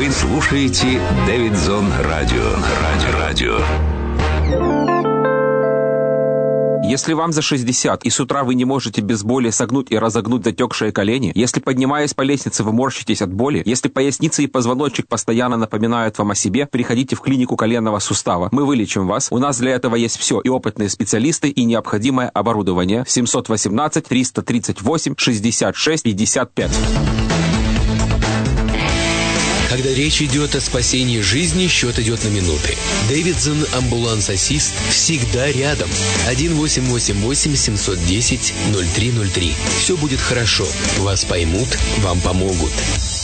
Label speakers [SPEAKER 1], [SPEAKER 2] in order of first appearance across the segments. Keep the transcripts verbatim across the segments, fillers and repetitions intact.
[SPEAKER 1] Вы слушаете Дэвидсон Радио. Радио. Радио.
[SPEAKER 2] Если вам за шестьдесят, и с утра вы не можете без боли согнуть и разогнуть затекшие колени, если, поднимаясь по лестнице, вы морщитесь от боли, если поясница и позвоночник постоянно напоминают вам о себе, приходите в клинику коленного сустава. Мы вылечим вас. У нас для этого есть все, и опытные специалисты, и необходимое оборудование. семь один восемь три три восемь шестьдесят шесть пятьдесят пять.
[SPEAKER 3] Когда речь идет о спасении жизни, счет идет на минуты. Дэвидсон Амбуланс-Ассист всегда рядом. один восемь восемь восемь семь один ноль ноль три ноль три. Все будет хорошо. Вас поймут, вам помогут.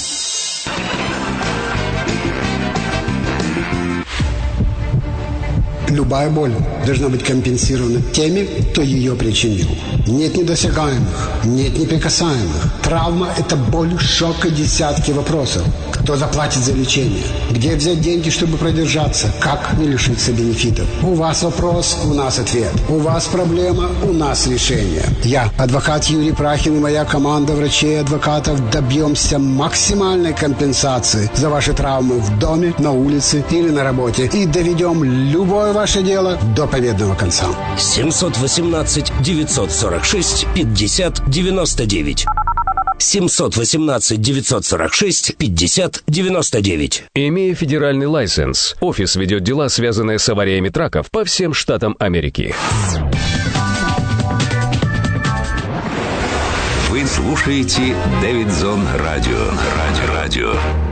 [SPEAKER 4] Любая боль должна быть компенсирована теми, кто ее причинил. Нет недосягаемых, нет неприкасаемых. Травма – это боль, шок и десятки вопросов. Кто заплатит за лечение? Где взять деньги, чтобы продержаться? Как не лишиться бенефитов? У вас вопрос, у нас ответ. У вас проблема, у нас решение. Я, адвокат Юрий Прахин и моя команда врачей и адвокатов добьемся максимальной компенсации за ваши травмы в доме, на улице или на работе. И доведем любое ваше дело до победного конца.
[SPEAKER 5] семь один восемь девять сорок шесть пятьдесят девяносто девять. семь один восемь девять сорок шесть пятьдесят девяносто девять.
[SPEAKER 6] Имея федеральный лайсенс, офис ведет дела, связанные с авариями траков по всем штатам Америки.
[SPEAKER 1] Вы слушаете Дэвидсон Радио. Радио. Радио.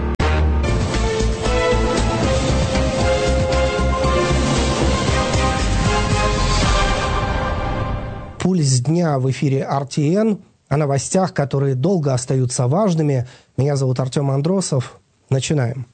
[SPEAKER 7] Пульс дня в эфире ар ти эн. О новостях, которые долго остаются важными. Меня зовут Артем Андросов. Начинаем.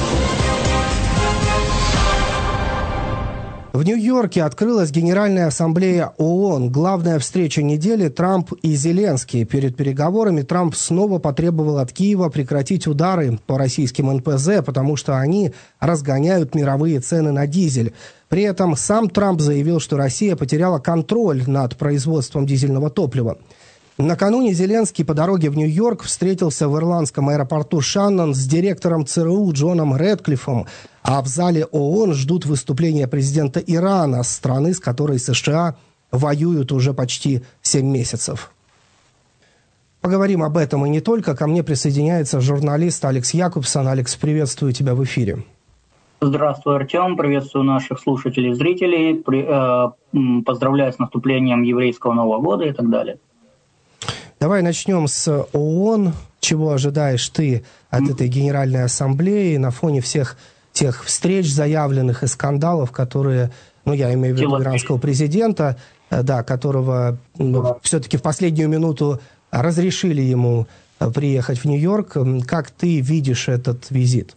[SPEAKER 7] В Нью-Йорке открылась Генеральная ассамблея ООН. Главная встреча недели – Трамп и Зеленский. Перед переговорами Трамп снова потребовал от Киева прекратить удары по российским эн пэ зэ, потому что они разгоняют мировые цены на дизель. При этом сам Трамп заявил, что Россия потеряла контроль над производством дизельного топлива. Накануне Зеленский по дороге в Нью-Йорк встретился в ирландском аэропорту Шаннон с директором цэ эр у Джоном Рэдклиффом, а в зале ООН ждут выступления президента Ирана, страны, с которой США воюют уже почти семь месяцев. Поговорим об этом и не только. Ко мне присоединяется журналист Алекс Якубсон. Алекс, приветствую тебя в эфире.
[SPEAKER 8] Здравствуй, Артем. Приветствую наших слушателей и зрителей. При, э, поздравляю с наступлением еврейского Нового года и так далее.
[SPEAKER 7] Давай начнем с ООН. Чего ожидаешь ты от этой Генеральной Ассамблеи на фоне всех тех встреч заявленных и скандалов, которые, ну, я имею в виду иранского президента, да, которого ну, все-таки в последнюю минуту разрешили ему приехать в Нью-Йорк. Как ты видишь этот визит?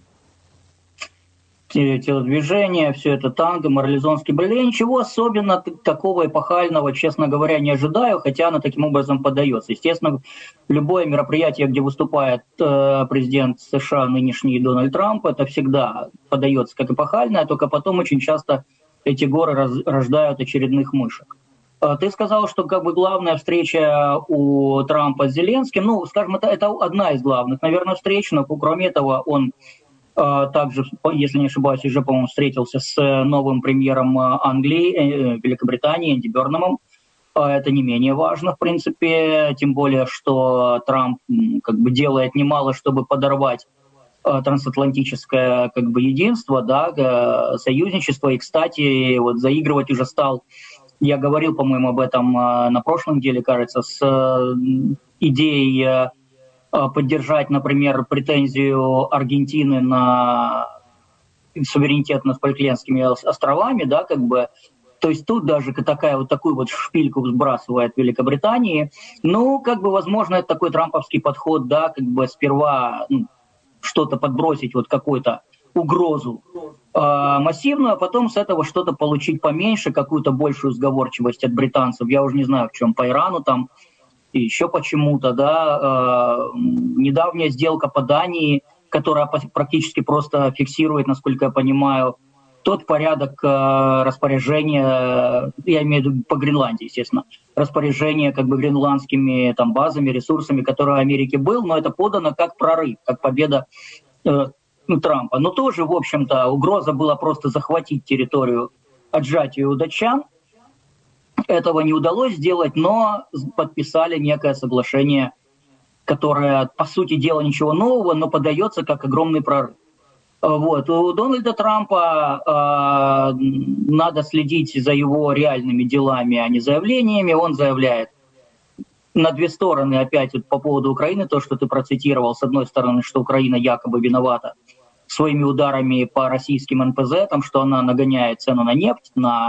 [SPEAKER 8] Телодвижение, все это танго, марлезонский балет. Я ничего особенно такого эпохального, честно говоря, не ожидаю, хотя оно таким образом подается. Естественно, любое мероприятие, где выступает э, президент США нынешний Дональд Трамп, это всегда подается как эпохальное, только потом очень часто эти горы раз, рождают очередных мышек. Э, ты сказал, что как бы главная встреча у Трампа с Зеленским, ну, скажем, это, это одна из главных, наверное, встреч, но кроме этого он также, если не ошибаюсь, уже, по-моему, встретился с новым премьером Англии, Великобритании, Энди Бернамом. Это не менее важно, в принципе, тем более, что Трамп как бы делает немало, чтобы подорвать трансатлантическое как бы единство, да, союзничество. И, кстати, вот заигрывать уже стал, я говорил, по-моему, об этом на прошлой неделе, кажется, с идеей поддержать, например, претензию Аргентины на суверенитет над Фолклендскими островами, да, как бы, то есть тут даже такая вот такую вот шпильку сбрасывает Великобритании. Ну, как бы, возможно, это такой трамповский подход, да, как бы сперва ну, что-то подбросить, вот какую-то угрозу э, массивную, а потом с этого что-то получить поменьше, какую-то большую сговорчивость от британцев. Я уже не знаю, в чем, по Ирану там, и еще почему-то, да, э, недавняя сделка по Дании, которая практически просто фиксирует, насколько я понимаю, тот порядок э, распоряжения, я имею в виду по Гренландии, естественно, распоряжения как бы гренландскими там базами, ресурсами, которые в Америке был, но это подано как прорыв, как победа э, ну, Трампа, но тоже, в общем-то, угроза была просто захватить территорию, отжать ее у датчан. Этого не удалось сделать, но подписали некое соглашение, которое, по сути дела, ничего нового, но подается как огромный прорыв. Вот. У Дональда Трампа э, надо следить за его реальными делами, а не заявлениями. Он заявляет на две стороны, опять вот по поводу Украины, то, что ты процитировал, с одной стороны, что Украина якобы виновата своими ударами по российским эн пэ зэ, там, что она нагоняет цену на нефть, на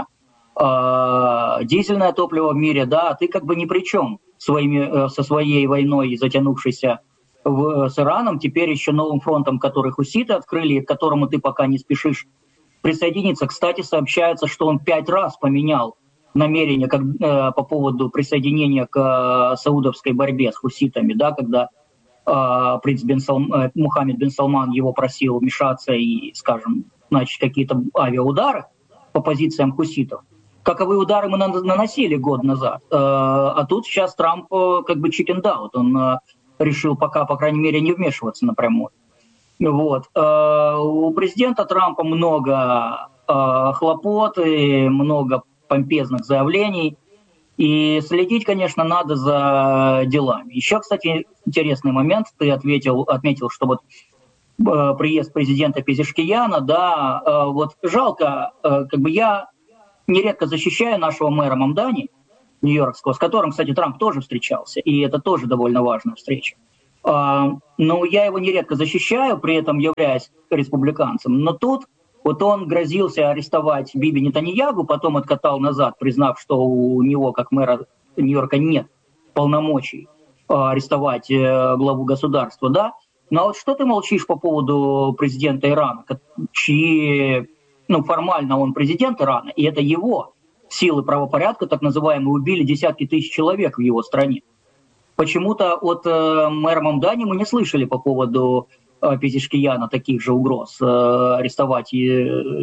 [SPEAKER 8] э, дизельное топливо в мире, да, а ты как бы ни при чем своими, э, со своей войной, затянувшейся в, с Ираном, теперь еще новым фронтом, который хуситы открыли, к которому ты пока не спешишь присоединиться. Кстати, сообщается, что он пять раз поменял намерение как, э, по поводу присоединения к э, саудовской борьбе с хуситами, да, когда э, принц бен Салм, э, Мухаммед бен Салман его просил вмешаться и, скажем, начать какие-то авиаудары по позициям хуситов. Каковые удары мы наносили год назад. Э, а тут сейчас Трамп э, как бы chicken out. Он э, решил пока, по крайней мере, не вмешиваться напрямую. Вот. Э, у президента Трампа много э, хлопот и много помпезных заявлений. И следить, конечно, надо за делами. Еще, кстати, интересный момент. Ты ответил, отметил, что вот э, приезд президента Пезешкияна, да, э, вот жалко, э, как бы я нередко защищаю нашего мэра Мамдани, нью-йоркского, с которым, кстати, Трамп тоже встречался, и это тоже довольно важная встреча. Э, но я его нередко защищаю, при этом являясь республиканцем. Но тут вот он грозился арестовать Биби Нетаньяху, потом откатал назад, признав, что у него, как мэра Нью-Йорка, нет полномочий арестовать главу государства, да? Но вот что ты молчишь по поводу президента Ирана, чьи, ну, формально он президент Ирана, и это его силы правопорядка, так называемые, убили десятки тысяч человек в его стране. Почему-то от э, мэра Мамдани мы не слышали по поводу Пезешкияна таких же угроз э, арестовать